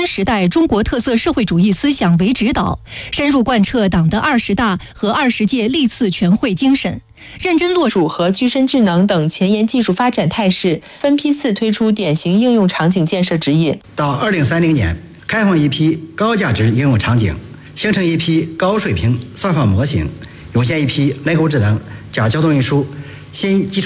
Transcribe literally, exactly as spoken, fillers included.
时代中国特色社会主义思想为指导，深入贯彻党的二十大和二十届历次全会精神，认真落实和具身智能等前沿技术发展态势，分批次推出典型应用场景建设指引。 到二零三零年，开放一批高价值应用场景，形成一批高水平算法模型，涌现一批人工智能加交通运输新基础